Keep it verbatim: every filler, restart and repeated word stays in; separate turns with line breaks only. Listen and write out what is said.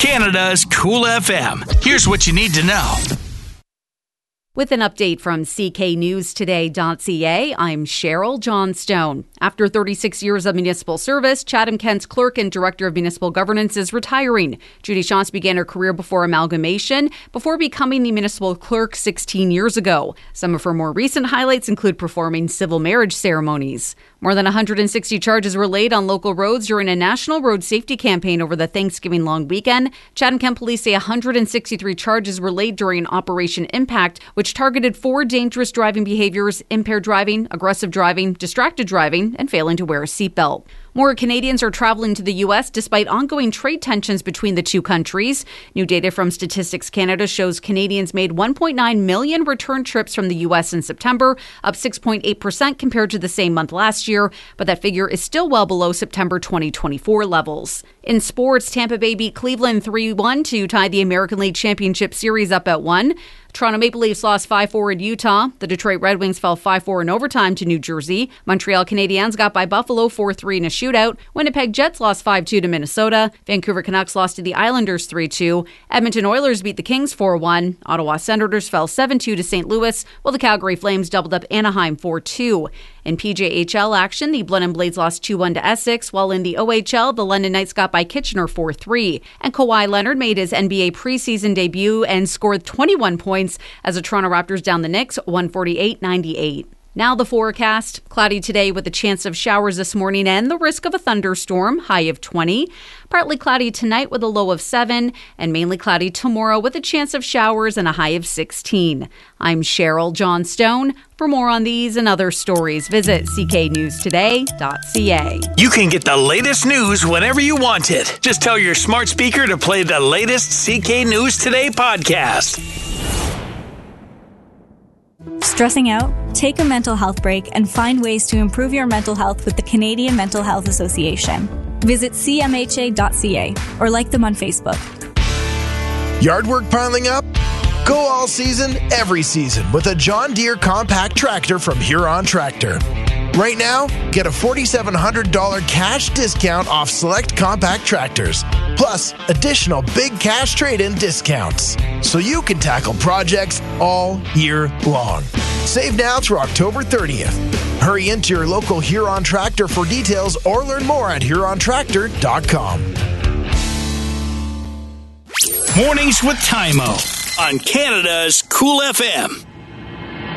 Canada's Cool F M. Here's what you need to know.
With an update from C K News Today dot C A, I'm Cheryl Johnstone. After thirty-six years of municipal service, Chatham-Kent's clerk and director of municipal governance is retiring. Judy Shantz began her career before amalgamation, before becoming the municipal clerk sixteen years ago. Some of her more recent highlights include performing civil marriage ceremonies. More than one hundred sixty charges were laid on local roads during a national road safety campaign over the Thanksgiving long weekend. Chatham-Kent police say one hundred sixty-three charges were laid during Operation Impact, which targeted four dangerous driving behaviors: impaired driving, aggressive driving, distracted driving, and failing to wear a seatbelt. More Canadians are traveling to the U S despite ongoing trade tensions between the two countries. New data from Statistics Canada shows Canadians made one point nine million return trips from the U S in September, up six point eight percent compared to the same month last year, but that figure is still well below September twenty twenty-four levels. In sports, Tampa Bay beat Cleveland three one to tie the American League Championship Series up at one. Toronto Maple Leafs lost five four in Utah. The Detroit Red Wings fell five four in overtime to New Jersey. Montreal Canadiens got by Buffalo four three in a shootout. Winnipeg Jets lost five two to Minnesota. Vancouver Canucks lost to the Islanders three two. Edmonton Oilers beat the Kings four one. Ottawa Senators fell seven two to Saint Louis, while the Calgary Flames doubled up Anaheim four two. In P J H L action, the Blenheim Blades lost two one to Essex, while in the O H L, the London Knights got by Kitchener four three. And Kawhi Leonard made his N B A preseason debut and scored twenty-one points as the Toronto Raptors down the Knicks one forty-eight ninety-eight. Now the forecast. Cloudy today with a chance of showers this morning and the risk of a thunderstorm, high of twenty. Partly cloudy tonight with a low of seven, and mainly cloudy tomorrow with a chance of showers and a high of sixteen. I'm Cheryl Johnstone. For more on these and other stories, visit C K News Today dot C A.
You can get the latest news whenever you want it. Just tell your smart speaker to play the latest C K News Today podcast.
Stressing out? Take a mental health break and find ways to improve your mental health with the Canadian Mental Health Association. Visit C M H A dot C A or like them on Facebook.
Yard work piling up? Go all season, every season with a John Deere compact tractor from Huron Tractor. Right now, get a four thousand seven hundred dollars cash discount off select compact tractors, plus additional big cash trade-in discounts, so you can tackle projects all year long. Save now through October thirtieth. Hurry into your local Huron Tractor for details or learn more at huron tractor dot com.
Mornings with Tymo on Canada's Cool F M.